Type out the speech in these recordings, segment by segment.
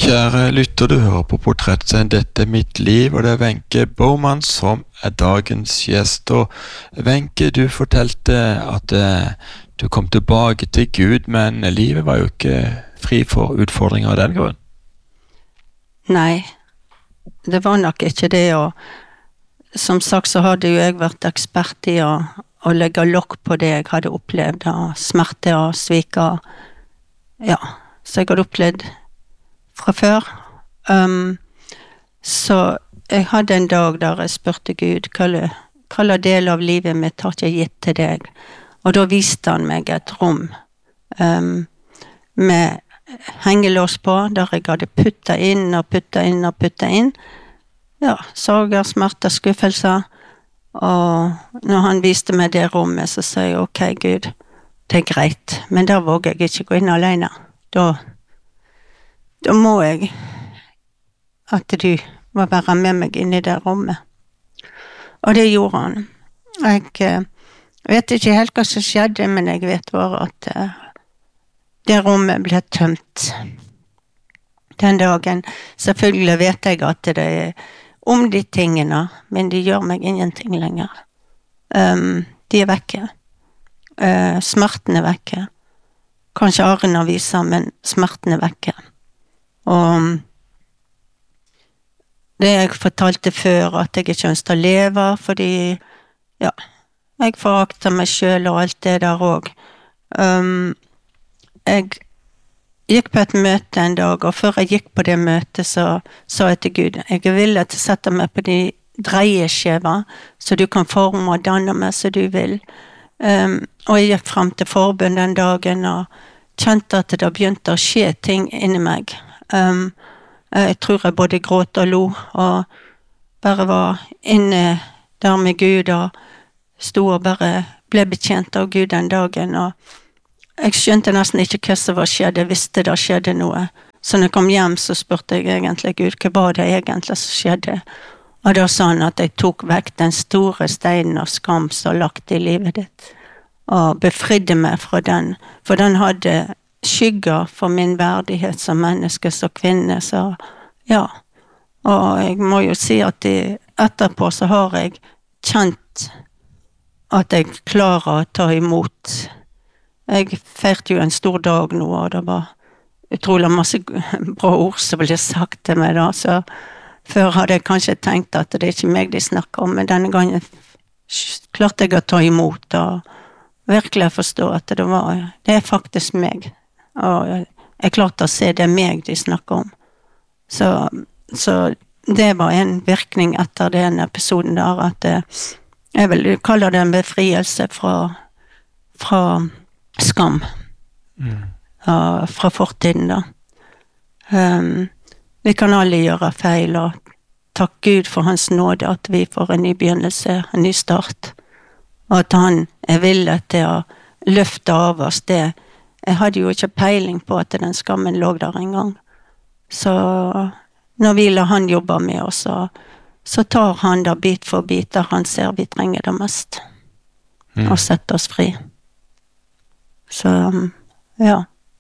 Kjære lytter, du hører på Portrettsendt. Dette mitt liv, og det Wenche Baumann som dagens gjest. Og Wenche, du fortalte at du kom tilbake til Gud, men livet var jo ikke fri for utfordringer av den grunn. Nei, det var nok ikke det, og som sagt så hadde jo jeg vært ekspert i å legge lokk på det jeg hadde opplevd, smerte og svika. Ja, så jeg hadde opplevd fra før. Så jeg hadde en dag der jeg spurte Gud, hva del av livet mitt har ikke gitt til deg? Og da viste han meg et rom med hengelås på, der jeg hadde puttet inn og puttet inn og puttet inn. Ja, sorger, smerte, skuffelser. Og når han viste meg det rommet, så sa jeg, ok Gud, det greit, men da våger jeg ikke gå inn alene. Da må jeg at du må være med meg inn i det rommet. Og det gjorde han. Jeg vet ikke helt hva som skjedde, men jeg vet bare at det rommet ble tømt den dagen. Selvfølgelig vet jeg at det om de tingene, men de gjør meg ingenting lenger. De vekke. Smerten vekke. Kanskje arren viser, men smerten vekke. Og det jeg fortalte før, at jeg ikke ønsket å leve, fordi, ja, jeg forakter meg selv og alt det der også. Jeg gikk på et møte en dag, og før jeg gikk på det møtet, så sa jeg til Gud, jeg vil at du setter meg på de dreieskjeva, så du kan forme og danne meg så du vil. Og jeg gikk frem til forbund den dagen, og kjente at det begynte å skje ting inni meg. Jeg tror jeg både gråt og lo, og bare var inne der med Gud, og stod og bare ble betjent av Gud den dagen, og jeg skjønte nesten ikke hva som var skjedd, jeg visste det skjedde noe. Så når jeg kom hjem, så spurte jeg egentlig Gud, hva var det egentlig som skjedde? Og da sa han at jeg tok vekk den store steinen og skam som lagt i livet ditt, og befridde meg fra den, for den hadde skygger for min verdighet som menneske, som kvinne, så ja. Og jeg må jo si at etterpå så har jeg kjent at jeg klarer å ta imot. Jeg feirte jo en stor dag nå, og det var utrolig masse bra ord som ble sagt til meg da, så før hadde jeg kanskje tenkt at det er ikke meg de snakker om, men denne gangen klarte jeg å ta imot og virkelig forstå at det er faktisk meg. Og jeg klarte å se det meg de snakker om. Så det var en virkning etter den episoden der, at jeg vil kalle det en befrielse fra skam. Fra fortiden da. Vi kan alle gjøre feil, og takk Gud for hans nåde at vi får en ny begynnelse, en ny start, og at han er villig til å løfte av oss det. Jeg hadde jo ikke peiling på at den skammen lå der en gang. Så når vi lar han jobbe med oss, så tar han da bit for bit der han ser vi trenger det mest. Og setter oss fri. Så, ja.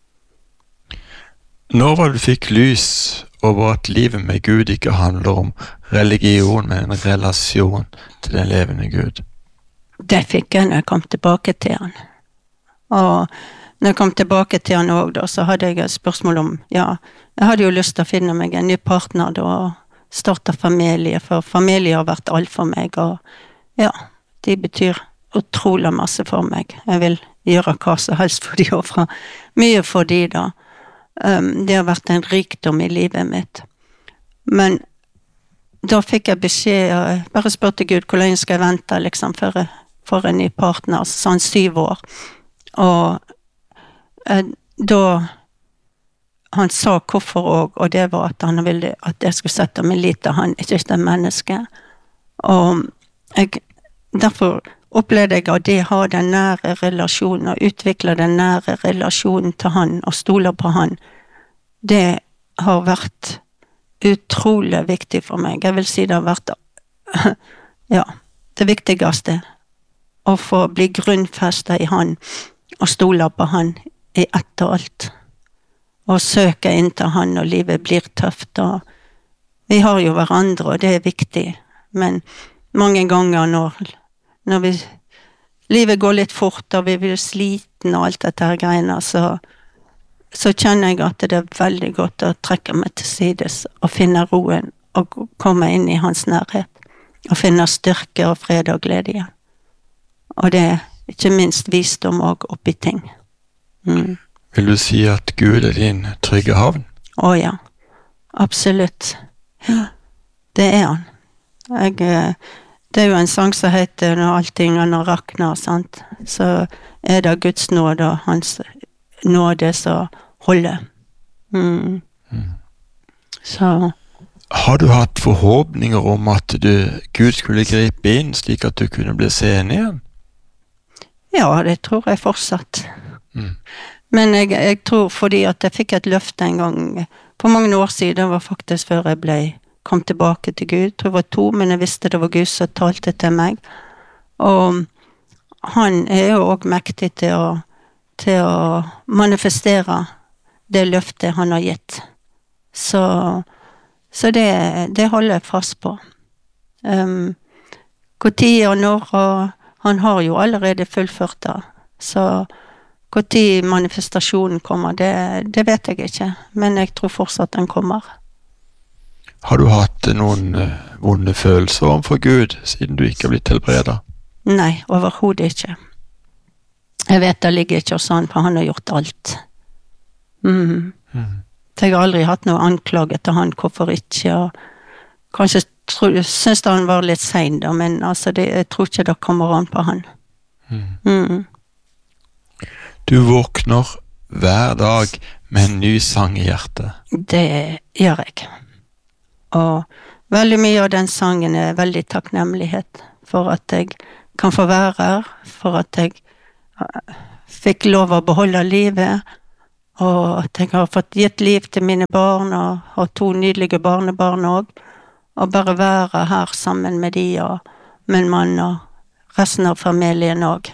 Når var du fikk lys over at livet med Gud ikke handler om religion, men en relasjon til den levende Gud? Det fikk jeg når jeg kom tilbake til han. Og når jeg kom tilbake til han også da, så hadde jeg et spørsmål om, ja, jeg hadde jo lyst til å finne meg en ny partner da, og starte familie, for familie har vært alt for meg, og ja, de betyr utrolig masse for meg. Jeg vil gjøre hva som helst for de, og mye for de da. Det har vært en rikdom i livet mitt. Men da fikk jeg beskjed, jeg bare spurte Gud, hvor lenge skal jeg vente liksom, for en ny partner, sånn 7 år. Og da han sa hvorfor også, og det var at han ville at jeg skulle sette meg lit til han, ikke et menneske. Og derfor opplevde jeg at det har den nære relasjonen, og utvikle den nære relasjonen til han, og stole på han. Det har vært utrolig viktig for meg. Jeg vil si det har vært ja, det viktigste å få bli grunnfestet i han og stole på han i ett og alt. og søker inn til han når livet blir tøft. Og vi har jo hverandre, og det er viktig. Men mange ganger når livet går litt fort, og vi blir sliten og alt dette her greiene, så kjenner jeg at det er veldig godt å trekke meg til sides og finne roen og komme inn i hans nærhet. Og finne styrke og fred og glede igjen. Og det er ikke minst visdom og oppi ting. Vil du si at Gud er din trygge havn? Å ja, absolutt. Ja, det er han. Det er jo en sang som heter «Når alltingene rakner», sant? Så er det Guds nåde og hans nåde som holder. Så... Har du hatt forhåpninger om at Gud skulle gripe inn slik at du kunne bli seende igjen? Ja, det tror jeg fortsatt. Men jeg tror fordi at jeg fikk et løfte en gang, for mange år siden, det var faktisk før jeg kom tilbake til Gud. Jeg tror det var 2, men jeg visste det var Gud som talte til meg. Og han er jo også mektig til å manifestere det løftet han har gitt. Så det holder jeg fast på. Hvor tid og når, og han har jo allerede fullført det. Så hvor tid manifestasjonen kommer, det vet jeg ikke. Men jeg tror fortsatt den kommer. Har du hatt noen vonde følelser overfor Gud, siden du ikke har blitt helbredet? Nei, overhodet ikke. Jeg vet det ligger ikke sånn, for han har gjort alt. Så jeg har aldri hatt noe anklage til han, hvorfor ikke, og kanskje synes han var litt sen da, men altså jeg tror ikke det kommer an på han. Du våkner hver dag med en ny sang i hjertet. Det gjør jeg. Og veldig mye av den sangen er veldig takknemlighet for at jeg kan få være her, for at jeg fikk lov å beholde livet, og at jeg har fått gitt liv til mine barn, og har 2 nydelige barnebarn også, og bare være her sammen med de, og min mann, og resten av familien også.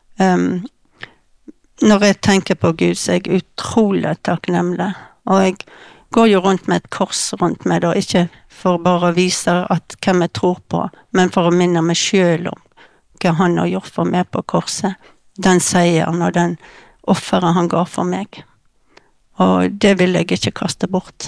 Når jeg tenker på Gud, så er jeg utrolig takknemlig, og jeg går jo rundt med et kors rundt meg, da, ikke for bare å vise hvem jeg tror på, men for å minne meg selv om hva han har gjort for meg på korset, den seieren og den offeret han ga for meg. Og det vil jeg ikke kaste bort.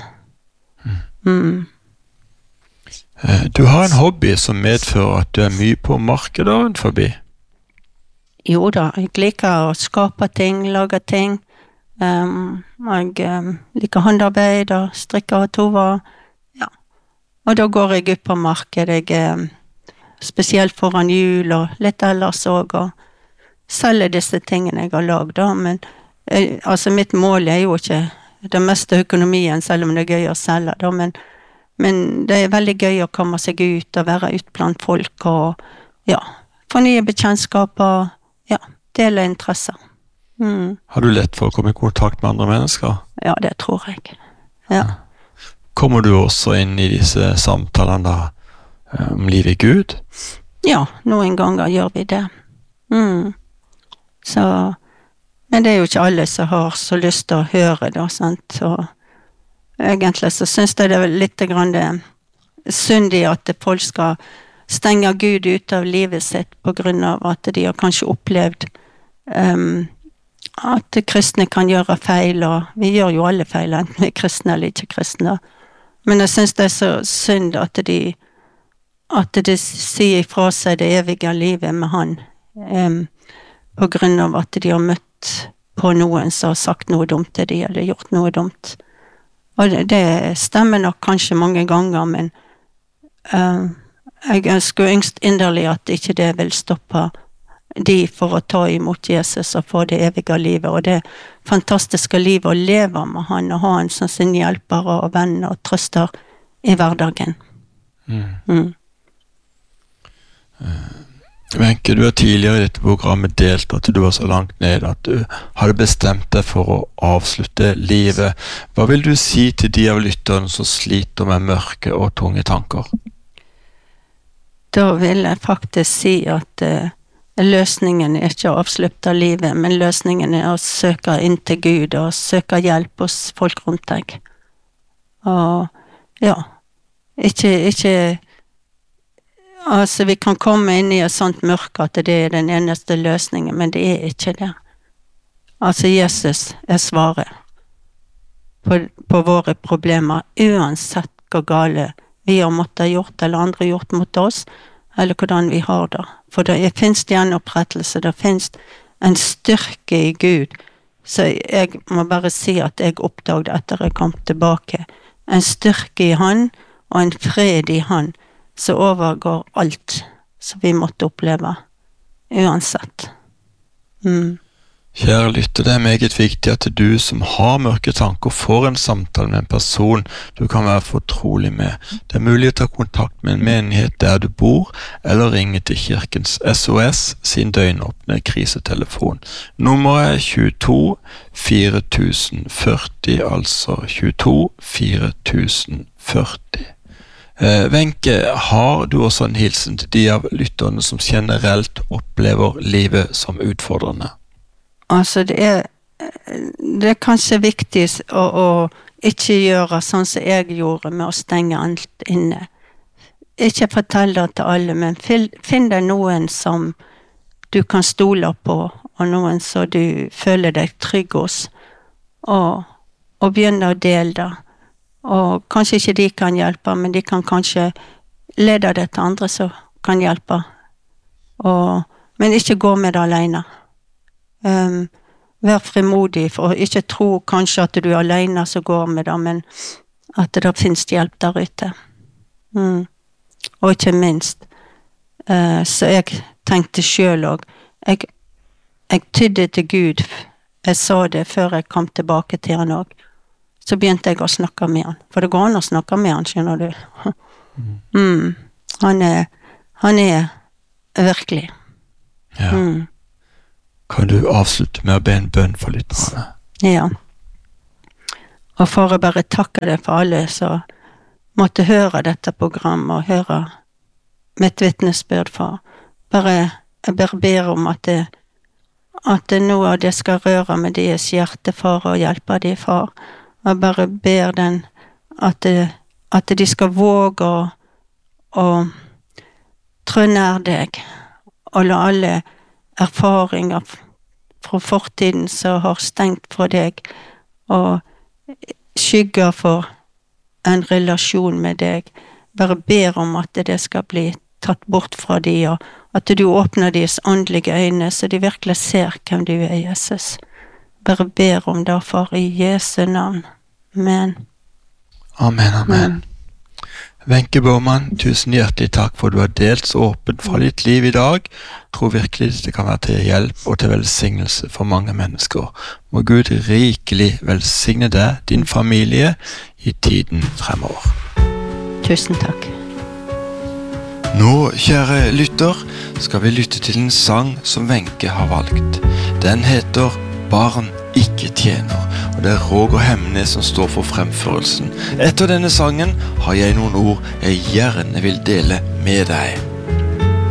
Du har en hobby som medfører at du er mye på markedet rundt forbi. Jo da, jeg liker å skape ting, lage ting. Jeg liker håndarbeid og strikker og tover. Ja. Og da går jeg ut på markedet, spesielt foran jul og litt ellers også, og selger disse tingene jeg har laget da, men altså mitt mål er jo ikke det meste økonomien, selv om det er gøy å selge da, men det er veldig gøy å komme seg ut og være ut blant folk og ja, få nye bekjentskaper, ja, dele interesser. Har du lett for å komme i kontakt med andre mennesker? Ja, det tror jeg. Ja. Kommer du også inn i disse samtalene da, om livet i Gud? Ja, noen ganger gjør vi det. Så men det er jo ikke alle som har så lyst til å høre det, sant? Og egentlig så synes jeg det er litt synd i at folk skal stenge Gud ut av livet sitt på grunn av at de har kanskje opplevd at kristne kan gjøre feil, og vi gjør jo alle feil, enten vi er kristne eller ikke kristne. Men jeg synes det er så synd at de sier fra seg det evige livet med han, på grunn av at de har møtt på noen som har sagt noe dumt til de, eller gjort noe dumt. Og det stemmer nok kanskje mange ganger, men jeg ønsker yngst inderlig at ikke det vil stoppe de for å ta imot Jesus og få det evige livet, og det fantastiske livet å leve med han, og ha han som sin hjelper og venn og trøster i hverdagen. Wenche, du har tidligere i dette programmet delt at du var så langt ned at du hadde bestemt deg for å avslutte livet. Hva vil du si til de av lytterne som sliter med mørke og tunge tanker? Da vil jeg faktisk si at løsningen er ikke å avslutte livet, men løsningen er å søke inn til Gud og søke hjelp hos folk rundt deg. Og ja, ikke altså vi kan komme inn i et sånt mørke at det er den eneste løsningen, men det er ikke det. Altså Jesus er svaret på våre problemer, uansett hvor gale vi har måttet gjort, eller andre gjort mot oss, eller hvordan vi har det. For det finnes gjenopprettelse, det finnes en styrke i Gud. Så jeg må bare si at jeg oppdaget etter jeg kom tilbake. En styrke i Han, og en fred i Han, som overgår alt som vi måtte oppleve, uansett. Kjære lytter, det er meget viktig at du som har mørke tanker får en samtale med en person du kan være fortrolig med. Det er mulig å ta kontakt med en menighet der du bor, eller ringe til Kirkens SOS sin døgnåpne krisetelefon. Nummeret er 22 4040, altså 22 4040. Wenche, har du også en hilsen til de av lytterne som generelt opplever livet som utfordrende? Altså det er kanskje viktig å ikke gjøre sånn som jeg gjorde med å stenge alt inne. Ikke fortell det til alle, men finn deg noen som du kan stole på, og noen som du føler deg trygg hos, og begynne å dele det. Og kanskje ikke de kan hjelpe, men de kan kanskje lede det til andre som kan hjelpe. Men ikke gå med det alene. Vær frimodig, for ikke tro kanskje at du er alene som går med det, men at det finnes hjelp der ute. Og ikke minst, så jeg tenkte selv også, jeg tydde til Gud, jeg sa det før jeg kom tilbake til han også, så begynte jeg å snakke med han, for det går an å snakke med han, skjønner du. Han er virkelig. Ja. Kan du avslutte med å be en bønn for lytterne? Ja. Og for å bare takke deg for alle som måtte høre dette programmet og høre mitt vitnesbyrd for. Jeg bare ber om at noe av det skal røre med deres hjerte for å hjelpe de for. Jeg bare ber den at de skal våge å trå nær deg og la alle erfaringer fra fortiden som har stengt fra deg og skygger for en relasjon med deg. Bare ber om at det skal bli tatt bort fra de, og at du åpner deres åndelige øyne så de virkelig ser hvem du er, Jesus. Bare ber om det for i Jesu navn. Amen. Amen, amen. Wenche Baumann, tusen hjertelig takk for du har delt så åpent fra ditt liv i dag. Jeg tror virkelig det kan være til hjelp og til velsignelse for mange mennesker. Må Gud rikelig velsigne deg, din familie, i tiden fremover. Tusen takk. Nå, kjære lytter, skal vi lytte til en sang som Wenche har valgt. Den heter Barn ikke tjener, og det er Roger Hemnes som står for fremførelsen. Etter denne sangen har jeg noen ord jeg gjerne vil dele med deg.